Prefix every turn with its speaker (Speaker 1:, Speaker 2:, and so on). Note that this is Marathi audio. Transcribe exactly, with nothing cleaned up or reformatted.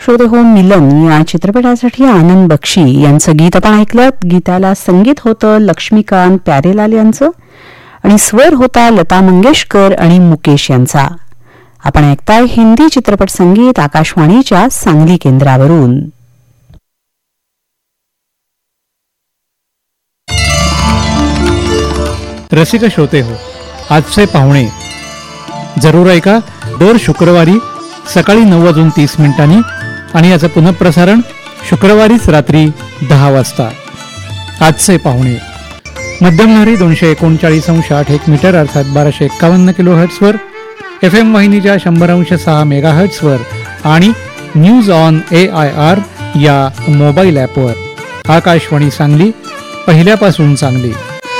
Speaker 1: श्रोते हो, मिलन या चित्रपटासाठी आनंद बक्षी यांचं गीत आपण ऐकलं. गीताला संगीत होतं लक्ष्मीकांत प्यारेलाल यांचं आणि स्वर होता लता मंगेशकर आणि मुकेश यांचा. आपण ऐकताय हिंदी चित्रपट संगीत आकाशवाणीच्या सांगली केंद्रावरून.
Speaker 2: रसिक श्रोते हो, आजचे पाहुणे जरूर ऐका दर शुक्रवारी सकाळी नऊ वाजून तीस मिनिटांनी आणि याचं पुनःप्रसारण शुक्रवारीच रात्री दहा वाजता. आजचे पाहुणे मध्यमधारी दोनशे एकोणचाळीस अंश आठ एक मीटर अर्थात बाराशे एक्कावन्न किलो हर्ट्सवर, एफ एम वाहिनीच्या शंभर अंश सहा मेगा हर्ट्सवर आणि news on A I R या मोबाईल ॲपवर. आकाशवाणी सांगली, पहिल्यापासून चांगली.